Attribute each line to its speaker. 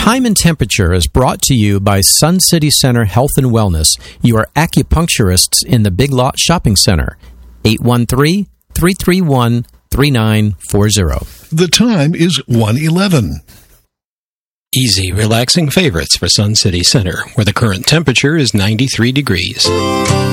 Speaker 1: Time and Temperature is brought to you by Sun City Center Health and Wellness, your acupuncturists in the Big Lot Shopping Center. 813-331-3940.
Speaker 2: The time is 1:11.
Speaker 3: Easy, relaxing favorites for Sun City Center, where the current temperature is 93 degrees.